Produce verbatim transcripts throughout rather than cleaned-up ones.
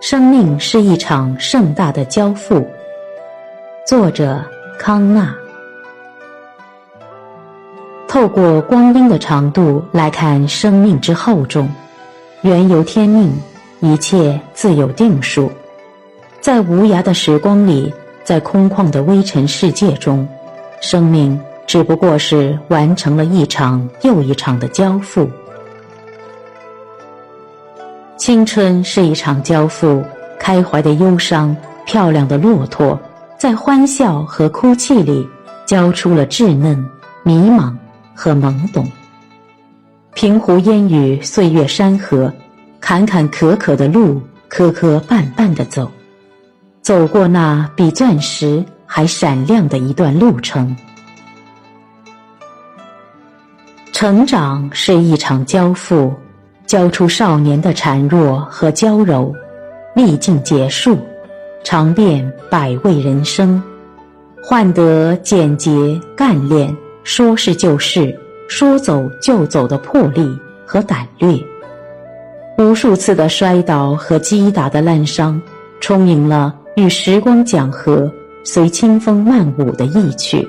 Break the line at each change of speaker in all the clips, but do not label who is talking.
生命是一场盛大的交付。作者康纳。透过光阴的长度来看生命之厚重，缘由天命，一切自有定数。在无涯的时光里，在空旷的微尘世界中，生命只不过是完成了一场又一场的交付。青春是一场交付，开怀的忧伤，漂亮的骆驼，在欢笑和哭泣里交出了稚嫩、迷茫和懵懂。平湖烟雨，岁月山河，坎坎坷坷的路，磕磕绊绊地走，走过那比钻石还闪亮的一段路程。成长是一场交付，交出少年的孱弱和娇柔，历尽结束，尝遍百味人生，换得简洁干练，说是就是，说走就走的魄力和胆略。无数次的摔倒和击打的烂伤，充盈了与时光讲和，随清风漫舞的意趣。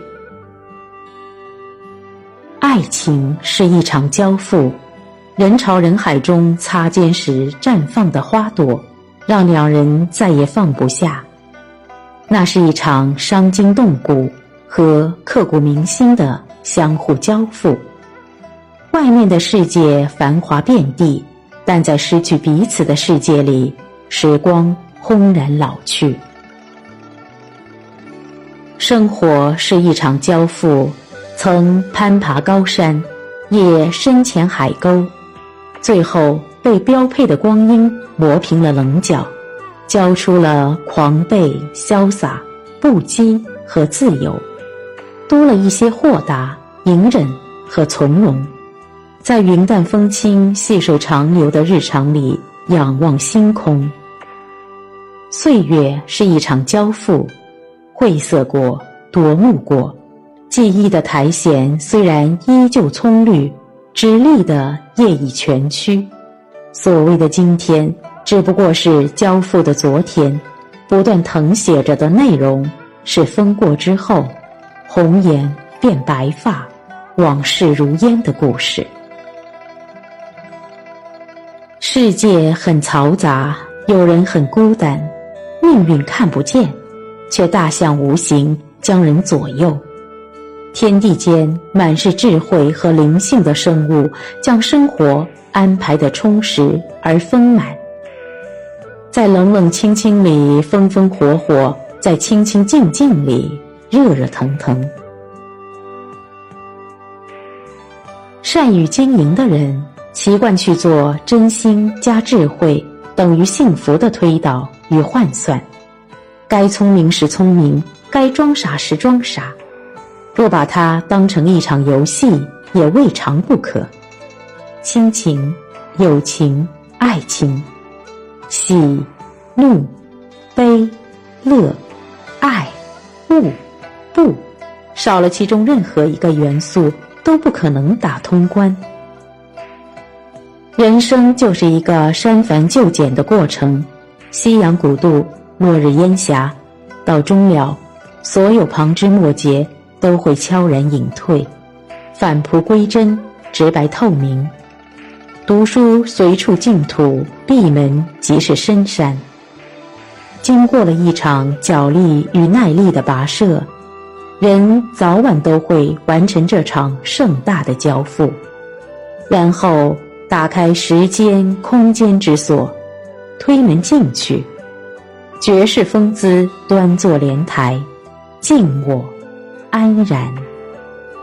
爱情是一场交付，人潮人海中擦肩时绽放的花朵，让两人再也放不下。那是一场伤筋动骨和刻骨铭心的相互交付。外面的世界繁华遍地，但在失去彼此的世界里，时光轰然老去。生活是一场交付，曾攀爬高山，也深潜海沟，最后被标配的光阴磨平了棱角，交出了狂悖、潇洒、不羁和自由，多了一些豁达、隐忍和从容。在云淡风轻、细水长流的日常里仰望星空。岁月是一场交付，晦涩过，夺目过，记忆的苔藓虽然依旧葱绿，直立的叶已蜷曲。所谓的今天，只不过是交付的昨天，不断誊写着的内容是风过之后，红颜变白发，往事如烟的故事。世界很嘈杂，有人很孤单，命运看不见，却大象无形将人左右。天地间满是智慧和灵性的生物，将生活安排得充实而丰满。在冷冷清清里风风火火，在清清静静里热热腾腾。善于经营的人，习惯去做真心加智慧等于幸福的推导与换算，该聪明时聪明，该装傻时装傻。若把它当成一场游戏，也未尝不可。亲情、友情、爱情，喜、怒、悲、乐、爱、恶、不，少了其中任何一个元素，都不可能打通关。人生就是一个删繁就简的过程，夕阳古渡，落日烟霞，到终了，所有旁枝末节都会悄然隐退，返璞归真，直白透明。读书随处净土，闭门即是深山。经过了一场脚力与耐力的跋涉，人早晚都会完成这场盛大的交付，然后打开时间空间之锁，推门进去，绝世风姿端坐莲台，静卧安然。